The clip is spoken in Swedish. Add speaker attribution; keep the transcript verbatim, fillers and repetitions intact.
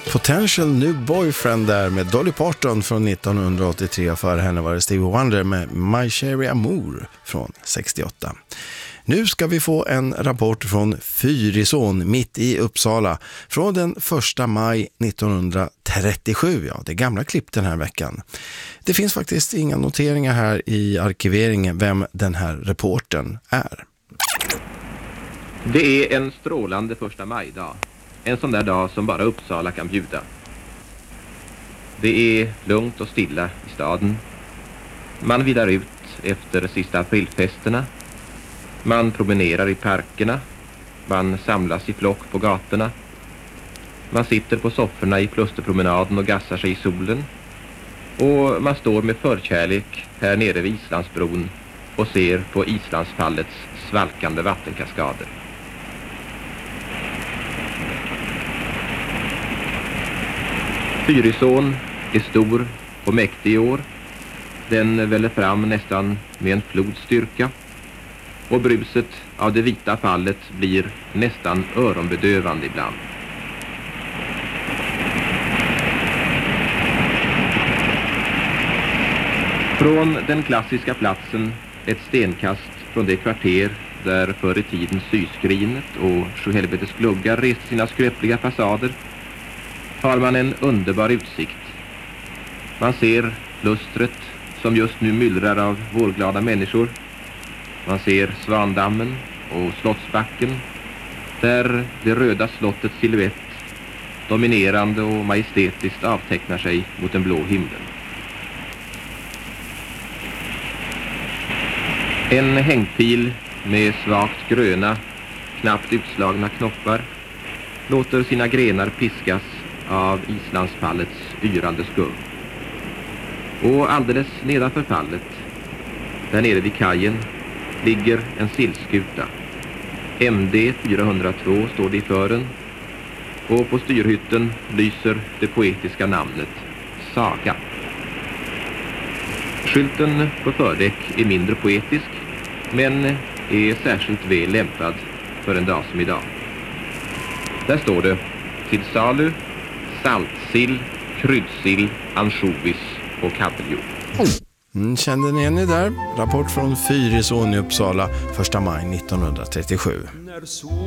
Speaker 1: Potential New Boyfriend där med Dolly Parton från nittonhundraåttiotre. För henne var det Stevie Wonder med My Cherry Amour från sextioåtta. Nu ska vi få en rapport från Fyrisån mitt i Uppsala från den första maj nittonhundratrettiosju. Ja, det gamla klipp den här veckan. Det finns faktiskt inga noteringar här i arkiveringen vem den här reportern är.
Speaker 2: Det är en strålande första majdag. En sån där dag som bara Uppsala kan bjuda. Det är lugnt och stilla i staden. Man vilar ut efter sista aprilfesterna. Man promenerar i parkerna. Man samlas i flock på gatorna. Man sitter på sofforna i Klusterpromenaden och gassar sig i solen. Och man står med förkärlek här nere vid Islandsbron och ser på Islandsfallets svalkande vattenkaskader. Fyrisån är stor och mäktig i år. Den väller fram nästan med en flods styrka. Och bruset av det vita fallet blir nästan öronbedövande ibland. Från den klassiska platsen, ett stenkast från det kvarter där förr i tiden Syskrinet och Sjuhelvetes gluggar reste sina skröpliga fasader, har man en underbar utsikt. Man ser lustret som just nu myllrar av vårglada människor. Man ser Svandammen och Slottsbacken, där det röda slottets silhuett dominerande och majestätiskt avtecknar sig mot den blå himlen. En hängpil med svagt gröna, knappt utslagna knoppar låter sina grenar piskas av Islandsfallets yrande skum. Och alldeles nedanför fallet, där nere vid kajen, ligger en sillskuta. M D fyrahundratvå står det i fören, och på styrhytten lyser det poetiska namnet Saga. Skylten på fördäck är mindre poetisk, men är särskilt väl lämpad för en dag som idag. Där står det: till salu, saltsill, kryddsill, ansjovis och kabeljord.
Speaker 1: Mm, kände ni igen det där? Rapport från Fyrisån i Uppsala första maj nittonhundratrettiosju.